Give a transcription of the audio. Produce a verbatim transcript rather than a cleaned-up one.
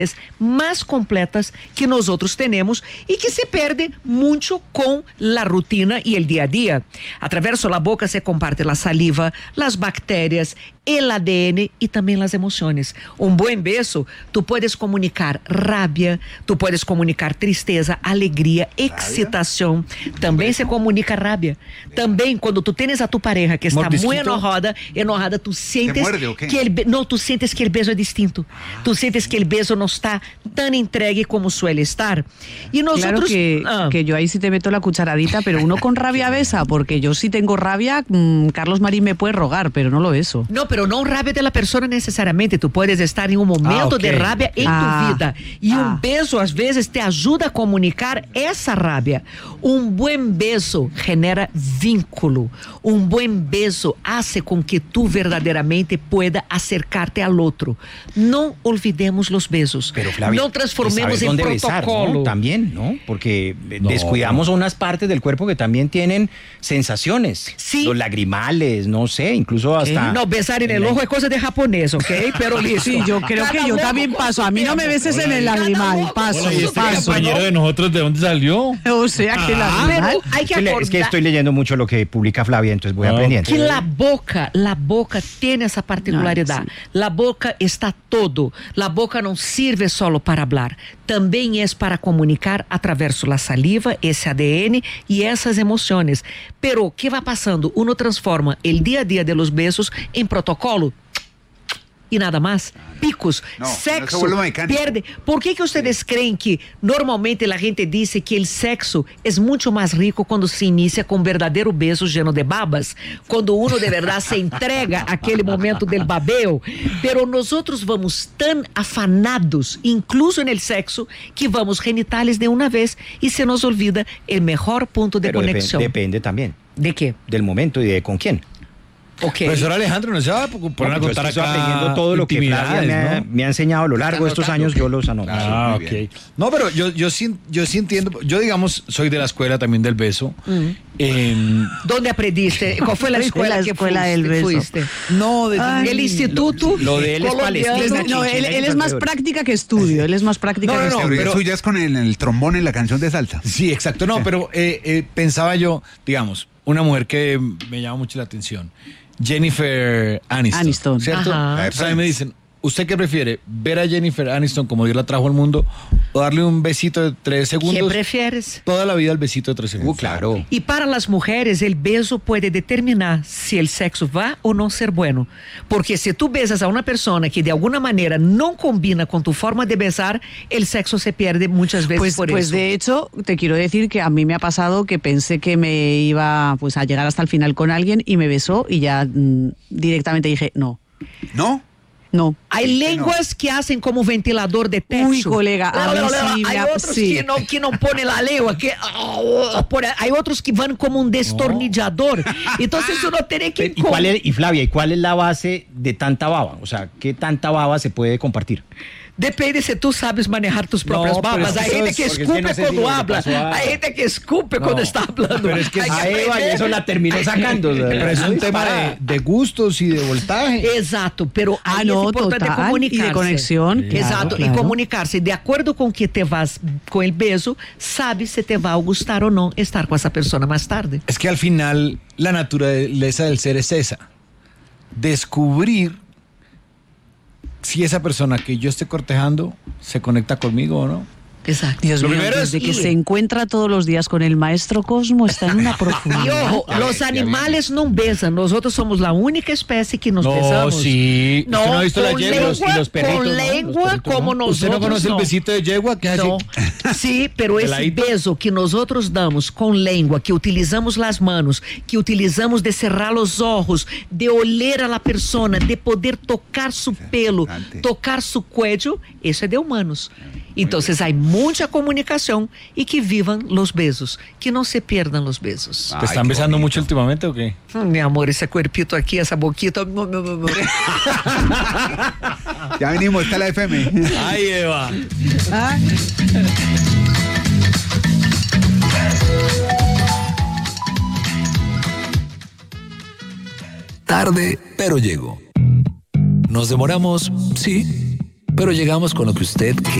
más completas que nosotros tenemos y que se pierde mucho con la rutina y el día a día. A través de la boca se comparte la saliva, las bacterias, el A D N y también las emociones. Un buen beso, tú puedes comunicar rabia, tú puedes comunicar tristeza, alegría, excitación. También se comunica rabia. También cuando tú tienes a tu pareja que está muy enojada, enojada, tú sientes que el be- no, tú sientes que el beso es distinto. Tú sientes que el beso no está tan entregue como suele estar. Y nosotros, claro que, ah, que yo ahí sí te meto la cucharadita, pero uno con rabia besa, porque yo sí tengo rabia, mmm, Carlos Marín me puede rogar, pero no lo beso. no, pero no rabia de la persona necesariamente. Tú puedes estar en un momento Ah, ok. de rabia en Ah, tu vida. Y ah. un beso, a veces, te ayuda a comunicar esa rabia. Un buen beso genera vínculo. Un buen beso hace con que tú verdaderamente pueda acercarte al otro. No olvidemos los besos. Pero Flavia, no transformemos ¿sabes en dónde besar, protocolo. no? También, ¿no? Porque No. descuidamos unas partes del cuerpo que también tienen sensaciones. Sí. Los lagrimales, no sé, incluso hasta... No, besar en el ojo es cosa de japonés, ¿ok? Pero listo. Sí, yo creo Cada que yo uno también con paso. su A mí no me tiempo. beses en el lagrimal. Paso, Hola, ¿y este paso. compañero de nosotros de dónde salió? O sea que el lagrimal. Pero hay que Es que, le- es que acordar estoy leyendo mucho lo que publica Flavia, entonces voy Ah, aprendiendo. que la boca, la boca tiene esa particularidad. Ah, sí. La boca está todo. La boca no sirve solo para hablar, también es para comunicar a través de la saliva, ese A D N y esas emociones. Pero ¿qué va pasando? Uno transforma el día a día de los besos en protocolo. Y nada más, picos, No, no sexo, se vuelve mecánico. pierde. ¿Por qué que ustedes creen que normalmente la gente dice que el sexo es mucho más rico cuando se inicia con un verdadero beso lleno de babas? Cuando uno de verdad se entrega a aquele momento del babeo. Pero nosotros vamos tan afanados, incluso en el sexo, que vamos genitales de una vez y se nos olvida el mejor punto de Pero depe- conexión. depende también ¿De qué? del momento y de con quién. Ok. Profesor Alejandro, no se va a poner No, a yo contar estoy acá aprendiendo todo lo que Flavia intimidades, me ha, ¿no? me ha enseñado a lo largo de estos anotando, años, ok. yo los anoto. Claro. Ah, Muy ok. bien. No, pero yo, yo, sí, yo sí entiendo. Yo, digamos, soy de la escuela también del beso. Em, ¿Dónde aprendiste? ¿Cuál fue la De escuela, la que escuela fuiste? del beso. fuiste? no, desde Ay, El instituto lo de él es colombiano. Palestina. No, él, él es más práctica que estudio. Él es más práctica No, que no, La estudio. teoría pero- suya es con el, el trombón en la canción de salsa. Sí, exacto. No, pero eh, eh, pensaba yo, digamos, una mujer que me llama mucho la atención. Jennifer Aniston. Aniston. ¿Cierto? Ajá. O sea, me dicen, ¿usted qué prefiere? ¿Ver a Jennifer Aniston como Dios la trajo al mundo o darle un besito de tres ¿Qué segundos? prefieres? Toda la vida el besito de tres segundos. Uh, claro. Y para las mujeres, el beso puede determinar si el sexo va o no ser bueno. Porque si tú besas a una persona que de alguna manera no combina con tu forma de besar, el sexo se pierde muchas veces Pues, por pues eso. de hecho, te quiero decir que a mí me ha pasado que pensé que me iba pues a llegar hasta el final con alguien y me besó y ya mm, directamente dije, no, ¿No? no. Hay ¿Por qué lenguas que hacen como ventilador de techo. Uy, colega, a mí sí hay me ha- otros sí. que no, que no ponen la lengua, que ah, por- hay otros que van como un destornillador. Entonces uno tiene que... ¿Y, cuál es, y Flavia, ¿y cuál es la base de tanta baba? O sea, ¿qué tanta baba se puede compartir? Depende si tú sabes manejar tus propias No, pero babas. es que Hay eso gente es- que porque es que escupe no sé si cuando le habla. pasó a- Hay gente que escupe No, cuando está hablando. pero es que Hay A Eva y aprender. eso la terminó sacando. o sea, Pero es un no tema de, disparada. de gustos y de voltaje. Exacto, pero Ah, ahí no, es importante total, comunicarse. y de conexión, claro, Exacto, claro. y comunicarse. De acuerdo con que te vas con el beso, sabes si te va a gustar o no estar con esa persona más tarde. Es que al final la naturaleza del ser es esa. Descubrir si esa persona que yo esté cortejando se conecta conmigo o no. Exacto. Dios Lo mío, primero es desde que ir. se encuentra todos los días con el maestro Cosmo está en una Y profundidad. ojo, Ya los ven, ya animales no besan. Nosotros somos la única especie que nos No, besamos. sí. ¿Usted no ha visto las con yeguas lengua, y los perritos, con no? Los lengua perritos, como ¿no? nosotros. ¿Usted no conoce no. el besito de yegua que hace? No. Sí, pero esse Peladito. beso que nosotros damos com língua, que utilizamos las manos, que utilizamos de cerrar los ojos, de oler a la persona, de poder tocar su pelo, Interesante. tocar su cuello, eso é de humanos. Entonces hay mucha comunicación y que vivan los besos, que no se pierdan los besos. Ah. ¿Te Ay, están qué besando bonito. mucho últimamente o qué? Mm, Mi amor, ese cuerpito aquí, esa boquita. Ya venimos, está la F M. Ay, Eva. Ah, Tarde, pero llego. Nos demoramos, sí, pero llegamos con lo que usted